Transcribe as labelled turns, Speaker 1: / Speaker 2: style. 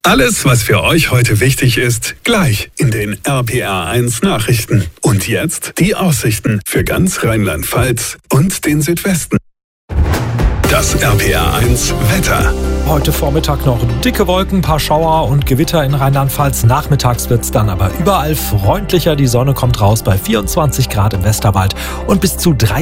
Speaker 1: Alles, was für euch heute wichtig ist, gleich in den RPR1 Nachrichten. Und jetzt die Aussichten für ganz Rheinland-Pfalz und den Südwesten. Das RPR1 Wetter.
Speaker 2: Heute Vormittag noch dicke Wolken, paar Schauer und Gewitter in Rheinland-Pfalz. Nachmittags wird es dann aber überall freundlicher. Die Sonne kommt raus bei 24 Grad im Westerwald und bis zu 3